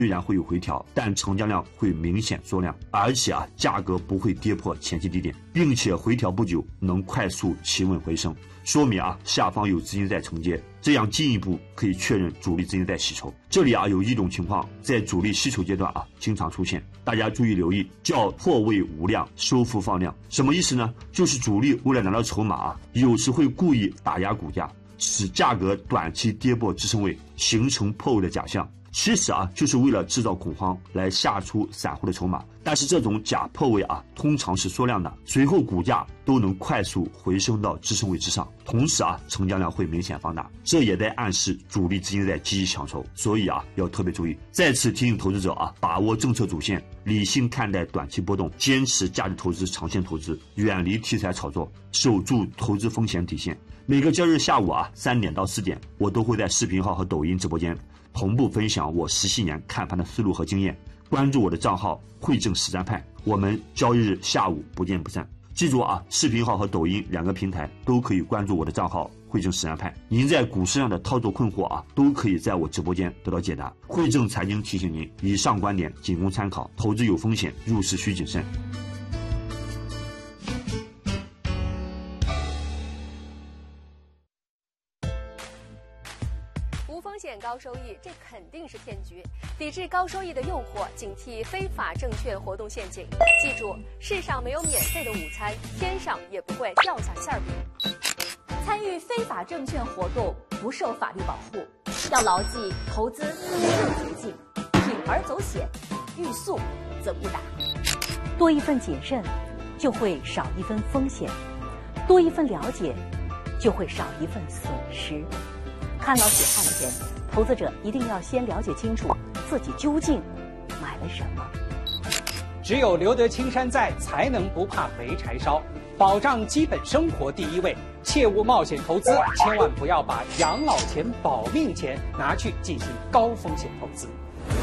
虽然会有回调，但成交量会明显缩量，而且价格不会跌破前期低点，并且回调不久能快速企稳回升，说明下方有资金在承接，这样进一步可以确认主力资金在吸筹。这里有一种情况在主力吸筹阶段经常出现，大家注意留意，叫破位无量，收复放量。什么意思呢？就是主力为了拿到筹码有时会故意打压股价，使价格短期跌破支撑位，形成破位的假象。其实就是为了制造恐慌来吓出散户的筹码，但是这种假破位通常是缩量的，随后股价都能快速回升到支撑位之上，同时成交量会明显放大，这也在暗示主力资金在积极抢筹，所以要特别注意。再次提醒投资者把握政策主线，理性看待短期波动，坚持价值投资、长线投资，远离题材炒作，守住投资风险底线。每个交易日下午3点到4点，我都会在视频号和抖音直播间同步分享我17年看盘的思路和经验。关注我的账号汇正实战派，我们交易日下午不见不散。记住视频号和抖音2个平台都可以关注我的账号汇正实战派。您在股市上的操作困惑都可以在我直播间得到解答。汇正财经提醒您，以上观点仅供参考，投资有风险，入市需谨慎。 风险高收益，这肯定是骗局。抵制高收益的诱惑，警惕非法证券活动陷阱。记住，世上没有免费的午餐，天上也不会掉下馅饼。 参与非法证券活动不受法律保护，要牢记投资没有捷径，铤而走险，欲速则不达。 多一份谨慎，就会少一分风险；多一份了解，就会少一份损失。看牢血汗钱，投资者一定要先了解清楚自己究竟买了什么。 只有留得青山在，才能不怕没柴烧。保障基本生活第一位，切勿冒险投资，千万不要把养老钱、保命钱拿去进行高风险投资。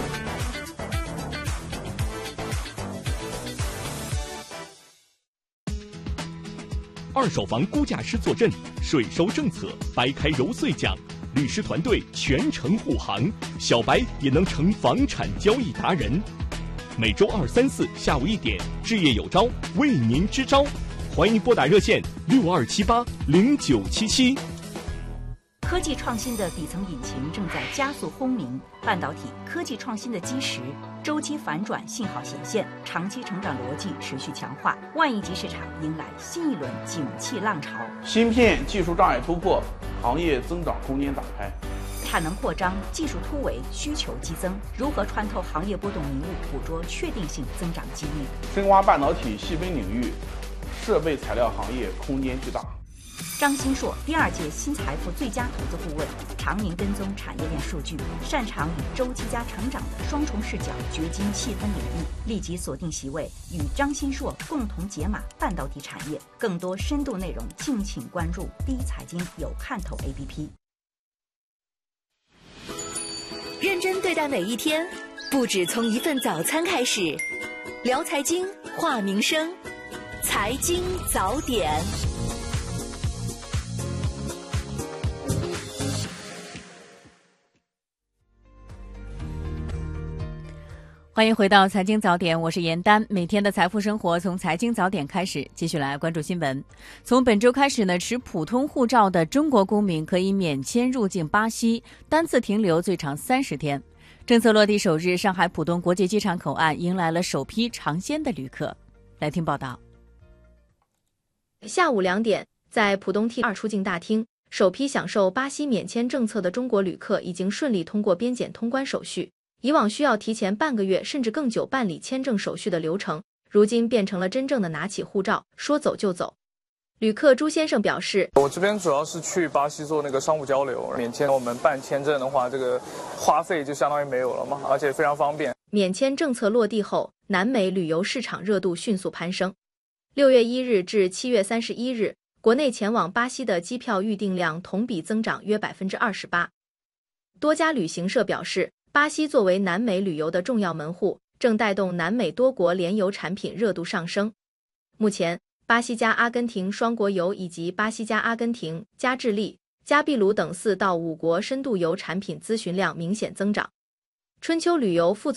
二手房估价师坐镇，税收政策掰开揉碎讲，律师团队全程护航，小白也能成房产交易达人。每周2、3、4下午1点，置业有招，为您支招，欢迎拨打热线62780977。 科技创新的底层引擎正在加速轰鸣，半导体科技创新的基石周期反转信号显现，长期成长逻辑持续强化，万亿级市场迎来新一轮景气浪潮。 芯片技术障碍突破，行业增长空间打开。 产能扩张，技术突围，需求激增，如何穿透行业波动迷雾，捕捉确定性增长机遇？ 深挖半导体细分领域，设备材料行业空间巨大。 张新硕，第2届新财富最佳投资顾问，常年跟踪产业链数据，擅长以周期加成长的双重视角掘金细分领域。立即锁定席位，与张新硕共同解码半导体产业。更多深度内容，敬请关注第一财经有看头 APP。 认真对待每一天，不止从一份早餐开始。聊财经，话民生，财经早点。 欢迎回到财经早点，我是严丹。每天的财富生活从财经早点开始，继续来关注新闻。从本周开始呢，持普通护照的中国公民可以免签入境巴西，单次停留最长30天。政策落地首日，上海浦东国际机场口岸迎来了首批尝鲜的旅客。来听报道。 下午2点，在浦东 T2 出境大厅，首批享受巴西免签政策的中国旅客已经顺利通过边检通关手续。以往需要提前半个月甚至更久办理签证手续的流程，如今变成了真正的拿起护照，说走就走。旅客朱先生表示， 我这边主要是去巴西做那个商务交流，免签我们办签证的话，这个花费就相当于没有了嘛，而且非常方便。 免签政策落地后，南美旅游市场热度迅速攀升。6月1日至7月31日，国内前往巴西的机票预订量同比增长约 28%。多家旅行社表示，巴西作为南美旅游的重要门户，正带动南美多国联游产品热度上升。目前，巴西加阿根廷双国游以及巴西加阿根廷、加智利、加秘鲁等4到5国深度游产品咨询量明显增长。 春秋旅游副